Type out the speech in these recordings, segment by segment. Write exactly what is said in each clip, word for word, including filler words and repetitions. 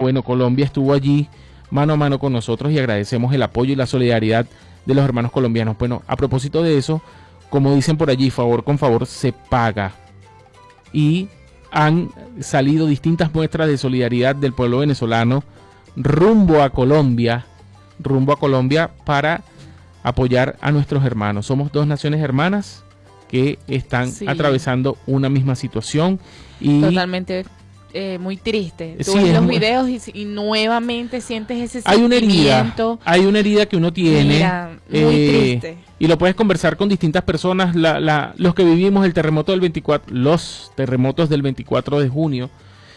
bueno, Colombia estuvo allí mano a mano con nosotros y agradecemos el apoyo y la solidaridad de los hermanos colombianos. Bueno, a propósito de eso, como dicen por allí, favor con favor se paga. Y han salido distintas muestras de solidaridad del pueblo venezolano rumbo a Colombia, rumbo a Colombia para apoyar a nuestros hermanos. Somos dos naciones hermanas que están sí. atravesando una misma situación. Y totalmente eh, muy triste. Tú sí, ves los muy... videos y, y nuevamente sientes ese hay sentimiento. Una herida, hay una herida que uno tiene. Mira, muy eh, triste. Y lo puedes conversar con distintas personas. La, la, los que vivimos el terremoto del veinticuatro, los terremotos del veinticuatro de junio.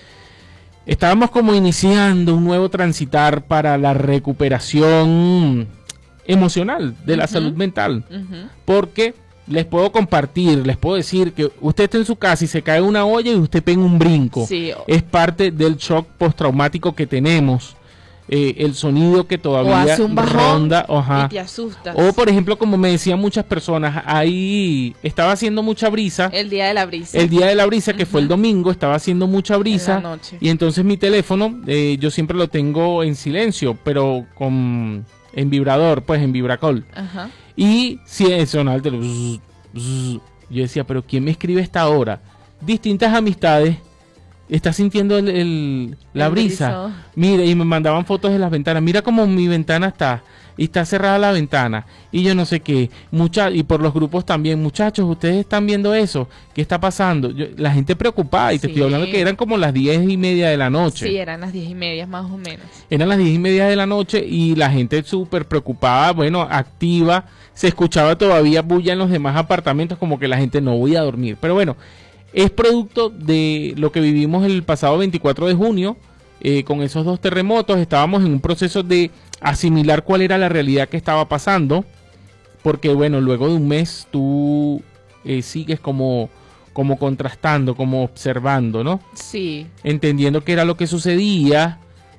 Estábamos como iniciando un nuevo transitar para la recuperación emocional de la uh-huh. salud mental. Uh-huh. Porque les puedo compartir, les puedo decir que usted está en su casa y se cae una olla y usted pega un brinco. Sí. Es parte del shock postraumático que tenemos. Eh, el sonido que todavía o un bajón ronda. Ajá. Y te asustas. O por ejemplo, como me decían muchas personas, ahí estaba haciendo mucha brisa. El día de la brisa. El día de la brisa, que uh-huh. fue el domingo, estaba haciendo mucha brisa. En la noche. Y entonces mi teléfono, eh, yo siempre lo tengo en silencio, pero con en vibrador, pues en vibracol. Ajá. Y si sonaba el teléfono, bzz, bzz, yo decía, pero ¿quién me escribe a esta hora? Distintas amistades. ¿Estás sintiendo el, el, la el brisa? briso. Mira, y me mandaban fotos de las ventanas. Mira cómo mi ventana está. Y está cerrada la ventana. Y yo no sé qué. Mucha, y por los grupos también. Muchachos, ¿ustedes están viendo eso? ¿Qué está pasando? Yo, la gente preocupada. Y te sí. estoy hablando que eran como las diez y media de la noche. Sí, eran las diez y media más o menos. Eran las diez y media de la noche. Y la gente súper preocupada, bueno, activa. Se escuchaba todavía bulla en los demás apartamentos. Como que la gente no voy a dormir. Pero bueno, es producto de lo que vivimos el pasado veinticuatro de junio, eh, con esos dos terremotos. Estábamos en un proceso de asimilar cuál era la realidad que estaba pasando, porque bueno, luego de un mes tú eh, sigues como, como contrastando, como observando, ¿no? Sí. Entendiendo qué era lo que sucedía,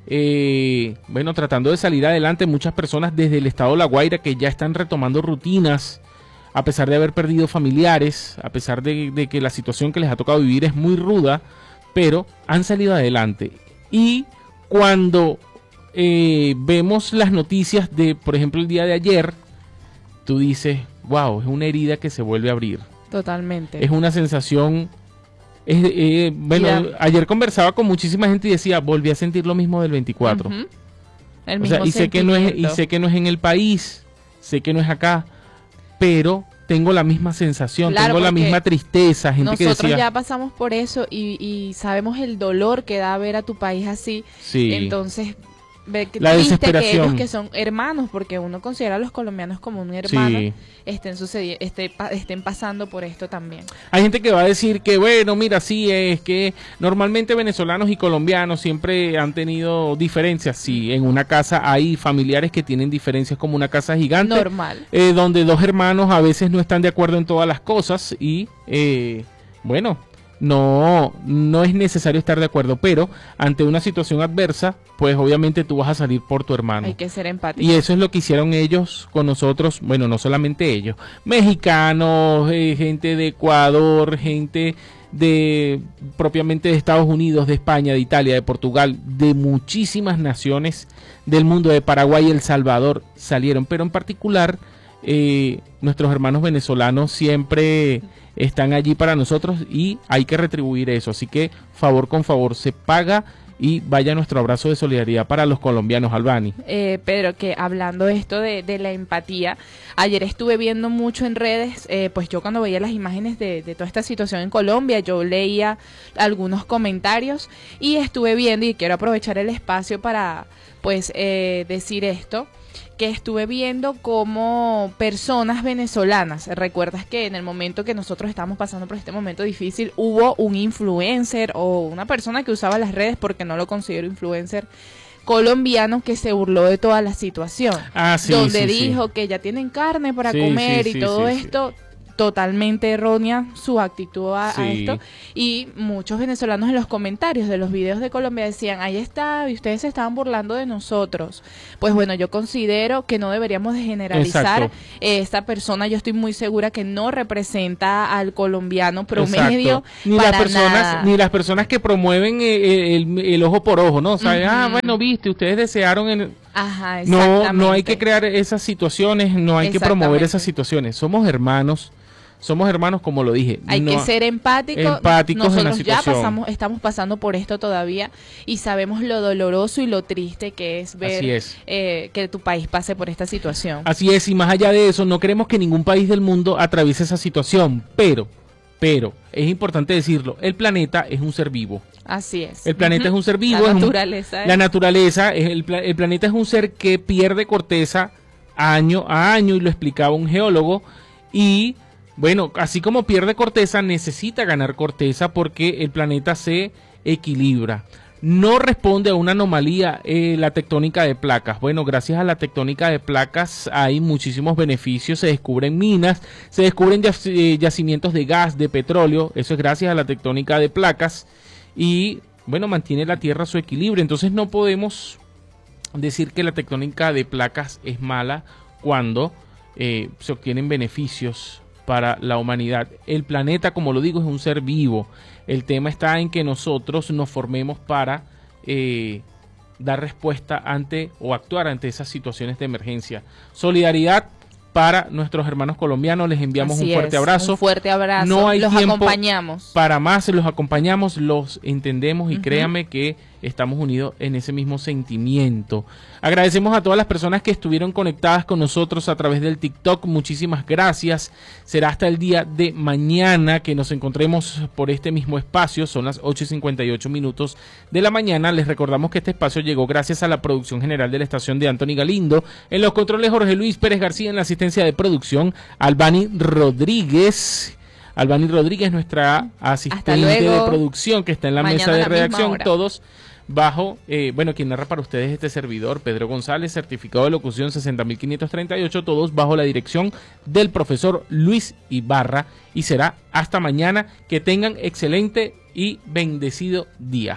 eh, bueno, tratando de salir adelante. Muchas personas desde el estado de La Guaira que ya están retomando rutinas, a pesar de haber perdido familiares, a pesar de, de que la situación que les ha tocado vivir es muy ruda, pero han salido adelante. Y cuando eh, vemos las noticias de, por ejemplo, el día de ayer, tú dices, wow, es una herida que se vuelve a abrir. Totalmente. Es una sensación... Es, eh, bueno, Mira, ayer conversaba con muchísima gente y decía, volví a sentir lo mismo del veinticuatro. Uh-huh. El O mismo sea, y sé que no es, y sé que no es en el país, sé que no es acá, pero tengo la misma sensación, claro, tengo la misma tristeza. Gente nosotros que decía, ya pasamos por eso y, y sabemos el dolor que da ver a tu país así. Sí. Entonces, ver que La triste que desesperación. ellos que son hermanos, porque uno considera a los colombianos como un hermano, Sí. estén sucedi- este, pa- estén pasando por esto también. Hay gente que va a decir que, bueno, mira, sí, es que normalmente venezolanos y colombianos siempre han tenido diferencias. Sí, en una casa hay familiares que tienen diferencias, como una casa gigante. Normal. Eh, donde dos hermanos a veces no están de acuerdo en todas las cosas y, eh, bueno, no, no es necesario estar de acuerdo, pero ante una situación adversa, pues obviamente tú vas a salir por tu hermano. Hay que ser empático. Y eso es lo que hicieron ellos con nosotros, bueno, no solamente ellos, mexicanos, eh, gente de Ecuador, gente de propiamente de Estados Unidos, de España, de Italia, de Portugal, de muchísimas naciones del mundo, de Paraguay y El Salvador salieron, pero en particular eh, nuestros hermanos venezolanos siempre están allí para nosotros y hay que retribuir eso, así que favor con favor se paga. Y vaya nuestro abrazo de solidaridad para los colombianos, Albani. Eh, Pedro, que hablando de esto de, de la empatía, ayer estuve viendo mucho en redes, eh, pues yo cuando veía las imágenes de, de toda esta situación en Colombia, yo leía algunos comentarios y estuve viendo, y quiero aprovechar el espacio para pues eh, decir esto, que estuve viendo como personas venezolanas, recuerdas que en el momento que nosotros estábamos pasando por este momento difícil, hubo un influencer o una persona que usaba las redes, porque no lo considero influencer, colombiano, que se burló de toda la situación, ah, sí, donde sí, dijo sí. que ya tienen carne para Sí, comer sí, y sí, todo sí, esto. sí. totalmente errónea su actitud a, Sí. a esto, y muchos venezolanos en los comentarios de los videos de Colombia decían, ahí está, y ustedes se estaban burlando de nosotros. Pues bueno, yo considero que no deberíamos de generalizar. Exacto. Esta persona, yo estoy muy segura que no representa al colombiano promedio. Exacto. Ni para las personas, nada. ni las personas que promueven eh, el, el ojo por ojo, ¿no? O sea, Ujú. ah, bueno, viste, ustedes desearon en... Ajá, No, exactamente. no hay que crear esas situaciones, no hay que promover Exactamente. esas situaciones. Somos hermanos, somos hermanos como lo dije. Hay No- que ser empáticos. empáticos en la Nosotros ya situación. pasamos, estamos pasando por esto todavía y sabemos lo doloroso y lo triste que es ver Así es. eh, que tu país pase por esta situación. Así es, y más allá de eso, no queremos que ningún país del mundo atraviese esa situación, pero, pero, es importante decirlo, el planeta es un ser vivo. Así es. El planeta Ujú. es un ser vivo. La es un- naturaleza. la es- naturaleza, es el, pla- el planeta es un ser que pierde corteza año a año, y lo explicaba un geólogo, y bueno, así como pierde corteza, necesita ganar corteza porque el planeta se equilibra. No responde a una anomalía eh, la tectónica de placas. Bueno, gracias a la tectónica de placas hay muchísimos beneficios. Se descubren minas, se descubren yac- eh, yacimientos de gas, de petróleo. Eso es gracias a la tectónica de placas. Y bueno, mantiene la Tierra su equilibrio. Entonces no podemos decir que la tectónica de placas es mala cuando eh, se obtienen beneficios para la humanidad. El planeta, como lo digo, es un ser vivo. El tema está en que nosotros nos formemos para eh, dar respuesta ante o actuar ante esas situaciones de emergencia. Solidaridad para nuestros hermanos colombianos. Les enviamos Así un fuerte es, abrazo. Un fuerte abrazo. No hay Los tiempo acompañamos. Para más, los acompañamos, los entendemos y Ujú. créanme que estamos unidos en ese mismo sentimiento. Agradecemos a todas las personas que estuvieron conectadas con nosotros a través del TikTok. Muchísimas gracias. Será hasta el día de mañana que nos encontremos por este mismo espacio. Son las ocho y cincuenta y ocho minutos de la mañana. Les recordamos que este espacio llegó gracias a la producción general de la estación de Anthony Galindo. En los controles Jorge Luis Pérez García, en la asistencia de producción Albani Rodríguez. Albani Rodríguez, nuestra asistente de luego. producción que está en la Mañana mesa a de la misma redacción. hora. Todos bajo, eh, bueno, quien narra para ustedes este servidor, Pedro González, certificado de locución sesenta mil quinientos treinta y ocho, todos bajo la dirección del profesor Luis Ibarra, y será hasta mañana. Que tengan excelente y bendecido día.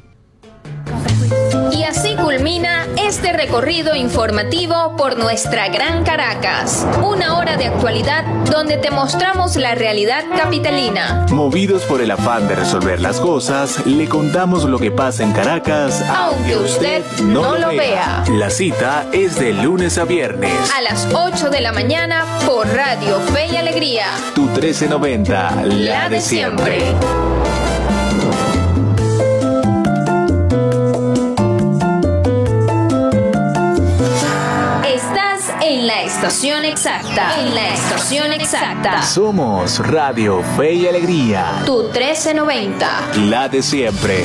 Y así culmina este recorrido informativo por nuestra Gran Caracas. Una hora de actualidad donde te mostramos la realidad capitalina. Movidos por el afán de resolver las cosas, le contamos lo que pasa en Caracas, Aunque usted no lo vea. La cita es de lunes a viernes. A las ocho de la mañana por Radio Fe y Alegría. Tu trece noventa, la de siempre. Estás en la estación exacta. En la estación exacta. Somos Radio Fe y Alegría, Tu trece noventa. la de siempre.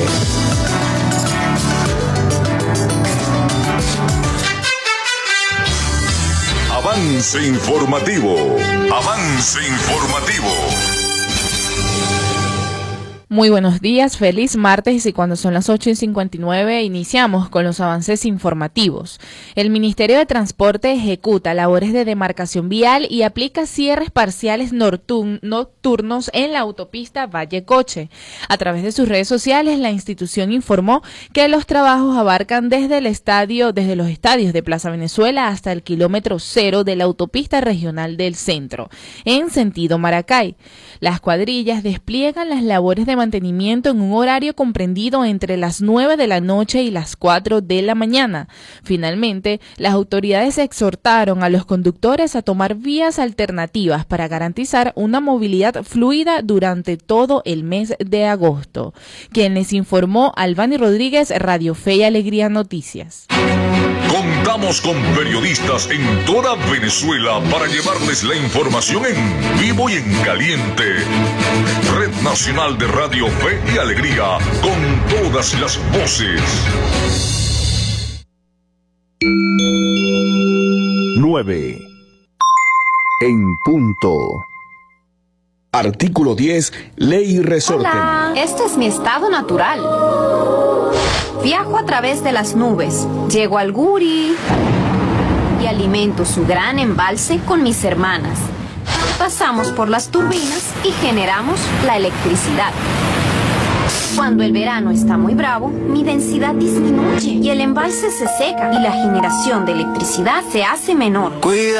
Avance informativo. Avance informativo. Muy buenos días, feliz martes, y cuando son las ocho y cincuenta y nueve iniciamos con los avances informativos. El Ministerio de Transporte ejecuta labores de demarcación vial y aplica cierres parciales nortun- nocturnos en la autopista Valle Coche. A través de sus redes sociales, la institución informó que los trabajos abarcan desde el estadio, desde los estadios de Plaza Venezuela hasta el kilómetro cero de la autopista regional del centro, en sentido Maracay. Las cuadrillas despliegan las labores de mantenimiento en un horario comprendido entre las nueve de la noche y las cuatro de la mañana. Finalmente, las autoridades exhortaron a los conductores a tomar vías alternativas para garantizar una movilidad fluida durante todo el mes de agosto. Quien les informó, Albani Rodríguez, Radio Fe y Alegría Noticias. Contamos con periodistas en toda Venezuela para llevarles la información en vivo y en caliente. Red Nacional de Radio Fe y Alegría, con todas las voces. nueve. En punto. Artículo diez. Ley y resorte. Hola, este es mi estado natural. Viajo a través de las nubes, llego al Guri y alimento su gran embalse con mis hermanas. pasamos por las turbinas y generamos la electricidad. Cuando el verano está muy bravo, mi densidad disminuye y el embalse se seca y la generación de electricidad se hace menor. Cuida.